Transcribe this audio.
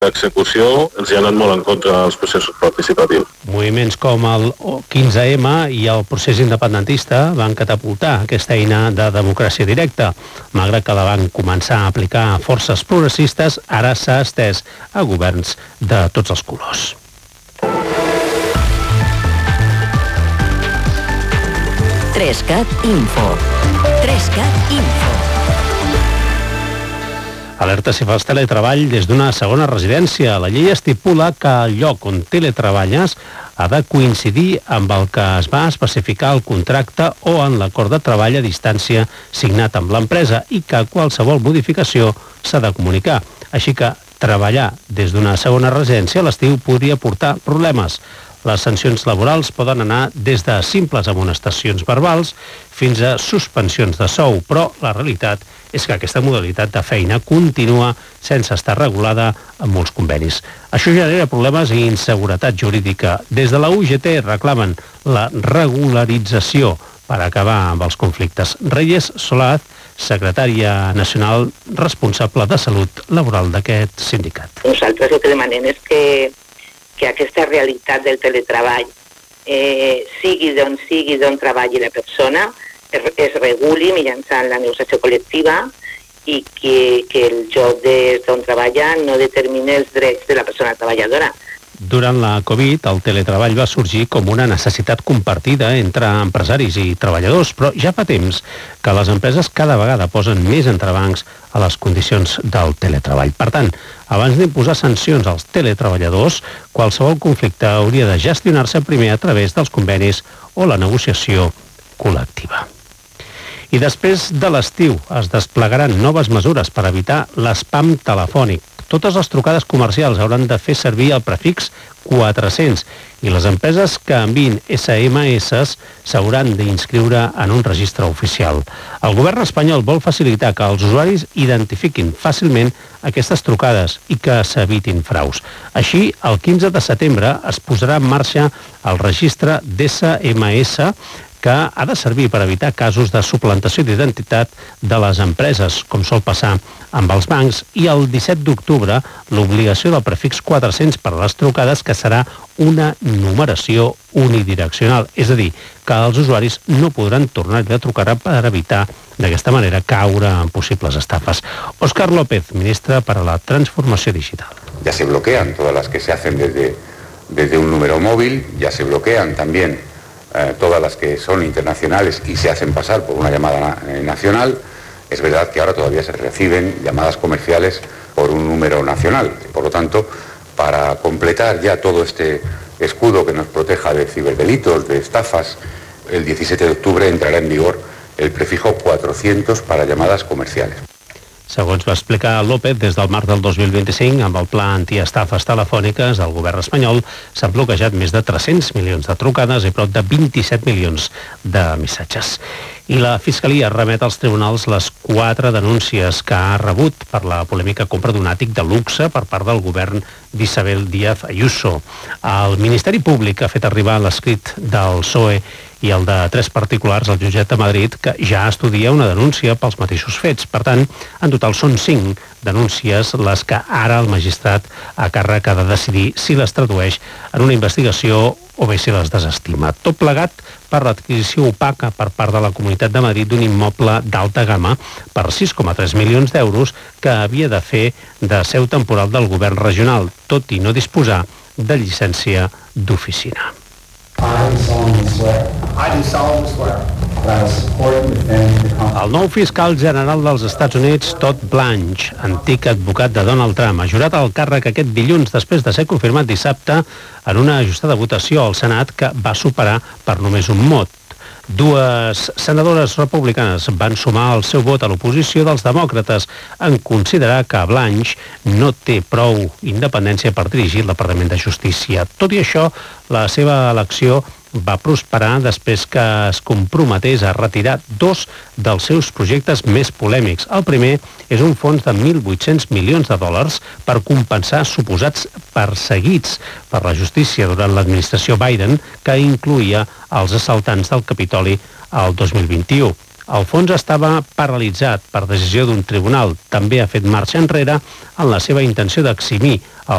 L'execució els hi ha anat molt en contra dels processos participatius. Moviments com el 15M i el procés independentista van catapultar aquesta eina de democràcia directa. Malgrat que la van començar a aplicar a forces progressistes, ara s'ha estès a governs de tots els colors. Trescat Info. Trescat Info. Alerta si fas teletreball des d'una segona residència. La llei estipula que el lloc on teletreballes ha de coincidir amb el que es va especificar al contracte o en l'acord de treball a distància signat amb l'empresa i que qualsevol modificació s'ha de comunicar. Així que treballar des d'una segona residència a l'estiu podria portar problemes. Les sancions laborals poden anar des de simples amonestacions verbals fins a suspensions de sou, però la realitat és que aquesta modalitat de feina continua sense estar regulada en molts convenis. Això genera problemes i inseguretat jurídica. Des de la UGT reclamen la regularització per acabar amb els conflictes. Reyes Solaz, secretària nacional responsable de salut laboral d'aquest sindicat. Nosaltres el que demanem és que aquesta realitat del teletreball, sigui d'on treballi la persona, es reguli mitjançant la negociació col·lectiva i que el lloc d'on treballa no determini els drets de la persona treballadora. Durant la Covid, el teletreball va sorgir com una necessitat compartida entre empresaris i treballadors, però ja fa temps que les empreses cada vegada posen més entrebancs a les condicions del teletreball. Per tant, abans d'imposar sancions als teletreballadors, qualsevol conflicte hauria de gestionar-se primer a través dels convenis o la negociació col·lectiva. I després de l'estiu es desplegaran noves mesures per evitar l'espam telefònic. Totes les trucades comercials hauran de fer servir el prefix 400 i les empreses que enviïn SMS s'hauran d'inscriure en un registre oficial. El govern espanyol vol facilitar que els usuaris identifiquin fàcilment aquestes trucades i que s'evitin fraus. Així, el 15 de setembre es posarà en marxa el registre d'SMS que ha de servir per evitar casos de suplantació d'identitat de les empreses, com sol passar amb els bancs, i el 17 d'octubre l'obligació del prefix 400 per a les trucades, que serà una numeració unidireccional, és a dir, que els usuaris no podran tornar a trucar per evitar d'aquesta manera caure en possibles estafes. Óscar López, ministre para la Transformació Digital. Ya se bloquean todas las que se hacen desde un número móvil, ya se bloquean también todas las que son internacionales y se hacen pasar por una llamada nacional. Es verdad que ahora todavía se reciben llamadas comerciales por un número nacional. Por lo tanto, para completar ya todo este escudo que nos proteja de ciberdelitos, de estafas, el 17 de octubre entrará en vigor el prefijo 400 para llamadas comerciales. Segons va explicar López, des del març del 2025, amb el pla antiestafes telefòniques del govern espanyol, s'han bloquejat més de 300 milions de trucades i prop de 27 milions de missatges. I la Fiscalia remet als tribunals les 4 denúncies que ha rebut per la polèmica compra d'un àtic de luxe per part del govern d'Isabel Díaz Ayuso. El Ministeri Públic ha fet arribar l'escrit del PSOE i el de 3 particulars al jutjat de Madrid, que ja estudia una denúncia pels mateixos fets. Per tant, en total són 5 denúncies les que ara el magistrat a càrrec ha de decidir si les tradueix en una investigació o bé si les desestima. Tot plegat per l'adquisició opaca per part de la Comunitat de Madrid d'un immoble d'alta gamma per 6,3 milions d'euros que havia de fer de seu temporal del govern regional, tot i no disposar de llicència d'oficina. El nou fiscal general dels Estats Units, Todd Blanche, antic advocat de Donald Trump, ha jurat al càrrec aquest dilluns després de ser confirmat dissabte en una ajustada votació al Senat que va superar per només un vot. 2 senadores republicanes van sumar el seu vot a l'oposició dels demòcrates en considerar que Blanche no té prou independència per dirigir el Departament de Justícia. Tot i això, la seva elecció va prosperar després que es comprometés a retirar 2 dels seus projectes més polèmics. El primer és un fons de 1.800 milions de dòlars per compensar suposats perseguits per la justícia durant l'administració Biden, que incloïa els assaltants del Capitoli al 2021. El fons estava paralitzat per decisió d'un tribunal. També ha fet marxa enrere en la seva intenció d'eximir el